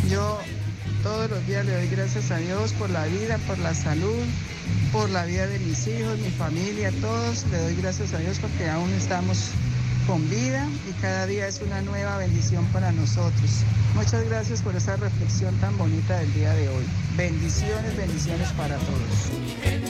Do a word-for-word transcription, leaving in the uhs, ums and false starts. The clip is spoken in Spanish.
Yo todos los días le doy gracias a Dios por la vida, por la salud, por la vida de mis hijos, mi familia, todos. Le doy gracias a Dios porque aún estamos con vida y cada día es una nueva bendición para nosotros. Muchas gracias por esa reflexión tan bonita del día de hoy. Bendiciones, bendiciones para todos.